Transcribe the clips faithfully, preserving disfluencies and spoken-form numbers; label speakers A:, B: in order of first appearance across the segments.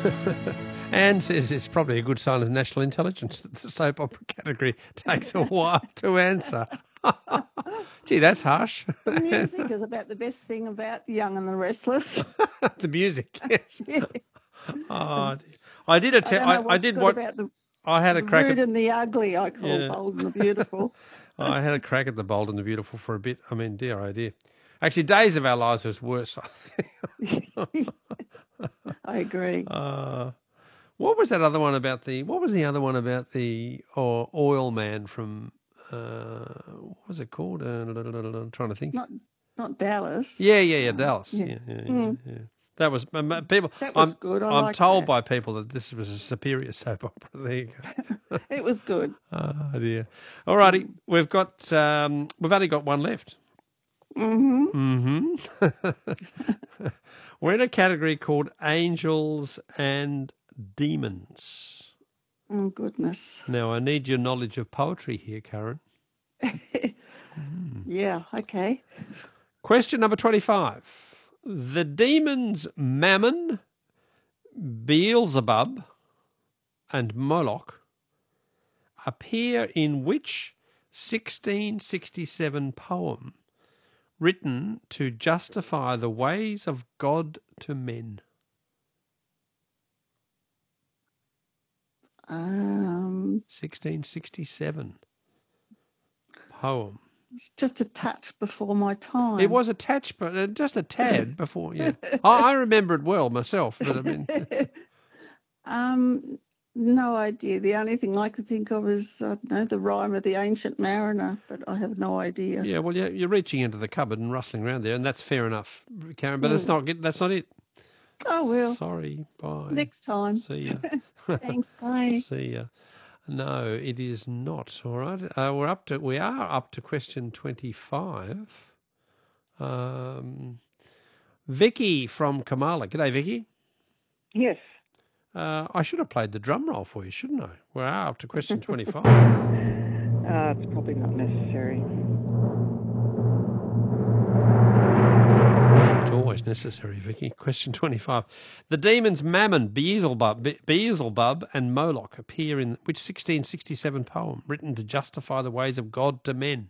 A: Anne says it's probably a good sign of national intelligence that the soap opera category takes a while to answer. Gee, that's harsh.
B: The music is about the best thing about The Young and the Restless.
A: The music, yes.
B: Yeah.
A: Oh, dear. I did a te-
B: I don't know
A: I,
B: what's
A: I did
B: good
A: what
B: about the,
A: I had a
B: the
A: crack
B: rude
A: at.
B: and the ugly, I call
A: Yeah.
B: Bold and the Beautiful.
A: I had a crack at the Bold and the Beautiful for a bit. I mean, dear, oh dear. Actually, Days of Our Lives was worse. I think.
B: I agree.
A: Uh, what was that other one about the? What was the other one about the oh, oil man from? Uh, what was it called? Uh, I'm trying to think.
B: Not not Dallas.
A: Yeah, yeah, yeah,
B: Um,
A: Dallas.
B: yeah.
A: Yeah, yeah, yeah.
B: Mm.
A: yeah. That was um, uh, people.
B: That was
A: I'm,
B: good. I
A: I'm
B: liked
A: told
B: that.
A: by people that this was a superior soap opera. There you go.
B: It was good.
A: Oh dear. All righty, we've got um, we've only got one left.
B: Mm-hmm.
A: Mm-hmm. We're in a category called angels and demons.
B: Oh, goodness.
A: Now, I need your knowledge of poetry here, Karen.
B: Yeah, okay.
A: Question number twenty-five. The demons Mammon, Beelzebub, and Moloch appear in which sixteen sixty-seven poem written to justify the ways of God to men?
B: Um,
A: sixteen sixty-seven poem.
B: it's just a touch before my time.
A: It was attached, but uh, just a tad before. Yeah, I, I remember it well myself. But I mean,
B: um, no idea. The only thing I could think of is, I don't know, the rhyme of the Ancient Mariner, but I have no idea.
A: yeah. Well, you're, you're reaching into the cupboard and rustling around there, and that's fair enough, Karen. But it's not. That's not it.
B: Oh, well.
A: Sorry. Bye.
B: Next time.
A: See ya.
B: Thanks, bye.
A: See ya. No, it is not. All right. Uh, we're up to. We are up to question twenty-five. Um, Vicky from Kamala. G'day, Vicky.
C: Yes.
A: Uh, I should have played the drum roll for you, shouldn't I? We are up to question twenty-five.
C: Uh, it's probably not necessary.
A: It's always necessary, Vicky. Question twenty-five. The demons Mammon, Beelzebub, Be- Beelzebub and Moloch appear in which sixteen sixty-seven poem written to justify the ways of God to men?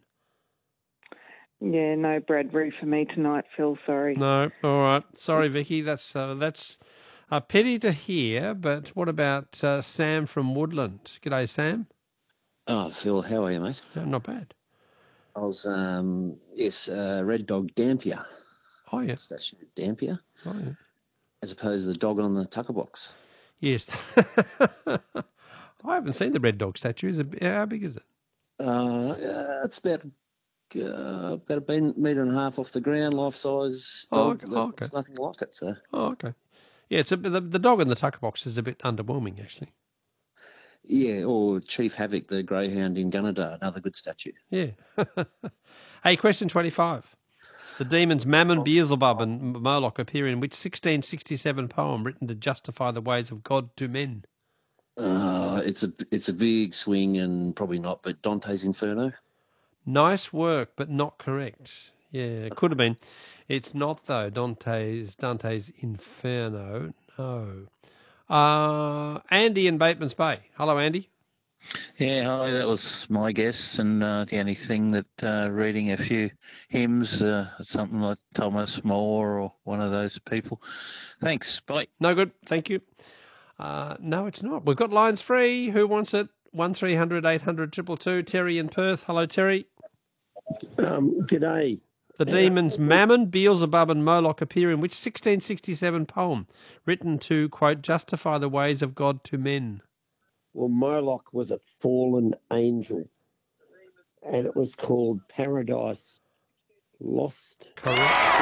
C: Yeah, no Bradbury for me tonight, Phil. Sorry.
A: No. All right. Sorry, Vicky. That's uh, that's a pity to hear, but what about uh, Sam from Woodland? G'day, Sam.
D: Oh, Phil, how are you, mate?
A: No, not bad.
D: I was, um, yes, uh, Red Dog Dampier.
A: Oh, yeah.
D: Statue of Dampier.
A: Oh, yeah.
D: As opposed to the dog on the tucker box.
A: Yes. I haven't seen the red dog statue. Is it, how big is it?
D: Uh, yeah, it's about uh, about a metre and a half off the ground, life-size
A: Oh,
D: dog.
A: okay. Oh, okay.
D: There's nothing like it, so.
A: Oh, okay. Yeah, it's a, the, the dog in the tucker box is a bit underwhelming, actually.
D: Yeah, or Chief Havoc, the greyhound in Gunnedah, another good statue.
A: Yeah. Hey, question twenty-five. The demons Mammon, Beelzebub and Moloch appear in which sixteen sixty-seven poem written to justify the ways of God to men?
D: Uh, it's a it's a big swing and probably not, but Dante's Inferno.
A: Nice work, but not correct. Yeah, it could have been. It's not, though. Dante's Dante's Inferno. No. Uh, Andy in Bateman's Bay. Hello, Andy.
E: Yeah, hi, that was my guess, and uh, the only thing that uh, reading a few hymns, uh, something like Thomas More or one of those people. Thanks, bye.
A: No good, thank you. Uh, no, it's not. We've got lines free. Who wants it? one three hundred eight hundred two two two. Terry in Perth. Hello, Terry.
F: Um, g'day.
A: The demons Mammon, Beelzebub and Moloch appear in which sixteen sixty-seven poem written to, quote, justify the ways of God to men?
F: Well, Moloch was a fallen angel, and it was called Paradise Lost.
A: Correct.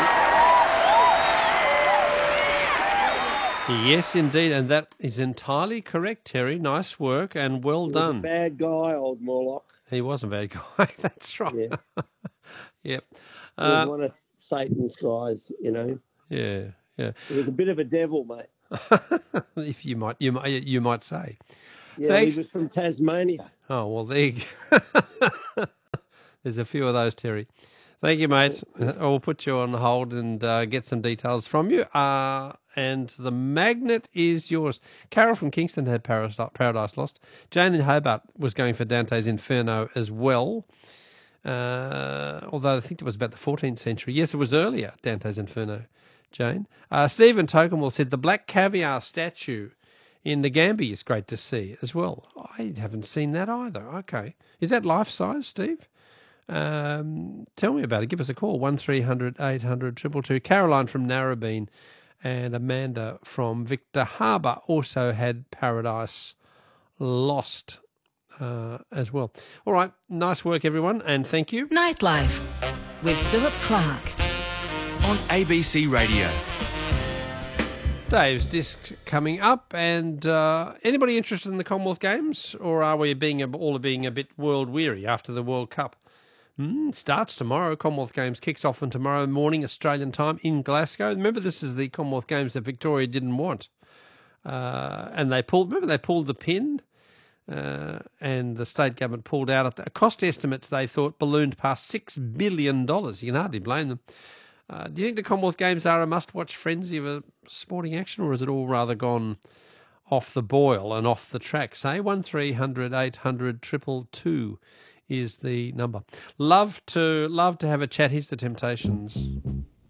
A: Yes, indeed, and that is entirely correct, Terry. Nice work and well
F: He
A: done.
F: was a bad guy, old Moloch.
A: He was a bad guy. That's right.
F: Yeah.
A: Yep.
F: He was
A: Uh,
F: one of Satan's guys, you know.
A: yeah, yeah.
F: He was a bit of a devil, mate.
A: If you might, you might, you might say.
F: Yeah,
A: Thanks.
F: he was from Tasmania.
A: Oh well, there you go. There's a few of those, Terry. Thank you, mate. I'll put you on hold and uh, get some details from you. Uh, and the magnet is yours. Carol from Kingston had Paradise, Paradise Lost. Jane in Hobart was going for Dante's Inferno as well, uh, although I think it was about the fourteenth century. Yes, it was earlier, Dante's Inferno, Jane. Uh, Stephen Tokemwell said the black caviar statue in the Gambia is great to see as well. I haven't seen that either. Okay. Is that life-size, Steve? Um, tell me about it. Give us a call, one three hundred eight hundred two two two. Caroline from Narrabeen and Amanda from Victor Harbour also had Paradise Lost uh, as well. All right. Nice work, everyone, and thank you.
G: Nightlife with Philip Clark
H: on A B C Radio.
A: Dave's disc coming up, and uh, anybody interested in the Commonwealth Games, or are we being a, all being a bit world weary after the World Cup? Mm, starts tomorrow. Commonwealth Games kicks off on tomorrow morning Australian time in Glasgow. Remember, this is the Commonwealth Games that Victoria didn't want, uh, and they pulled. Remember, they pulled the pin, uh, and the state government pulled out. At the cost estimates they thought ballooned past six billion dollars. You can hardly blame them. Uh, do you think the Commonwealth Games are a must-watch frenzy of a sporting action, or is it all rather gone off the boil and off the track? Say one three hundred eight hundred two two two is the number. Love to love to have a chat. Here's the Temptations.